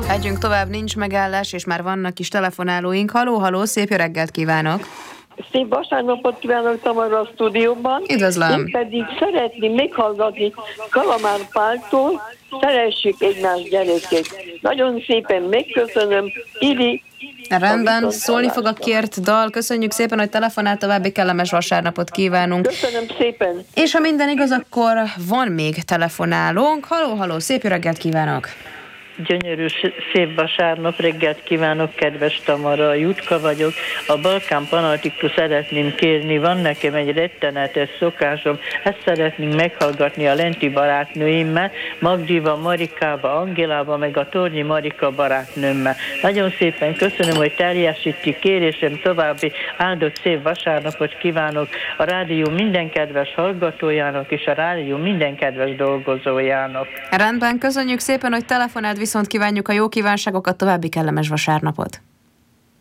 Megyünk tovább, nincs megállás, és már vannak is telefonálóink. Halló, szép jó reggelt kívánok! Szép vasárnapot kívánok Tamara a stúdióban. Üdvözlöm! Én pedig szeretném meghallgatni Kalamár Páltól, Szeressük egymás gyerekek. Nagyon szépen megköszönöm, Iri. Rendben, szólni fog a kért dal. Köszönjük szépen, hogy telefonált, további kellemes vasárnapot kívánunk. Köszönöm szépen. És ha minden igaz, akkor van még telefonálónk. Halló, szép jó reggelt kívánok! Gyönyörű, szép vasárnap reggelt kívánok, kedves Tamara, Jutka vagyok. A Balkán Panartikust szeretném kérni, van nekem egy rettenetes szokásom, ezt szeretnénk meghallgatni a lenti barátnőimmel, Magdiva, Marikába, Angélába, meg a Tornyi Marika barátnőmmel. Nagyon szépen köszönöm, hogy teljesíti kérésem, további áldott szép vasárnapot kívánok a rádió minden kedves hallgatójának és a rádió minden kedves dolgozójának. Rendben, köszönjük szépen, hogy telefonált, viszont kívánjuk a jó kívánságokat, további kellemes vasárnapot.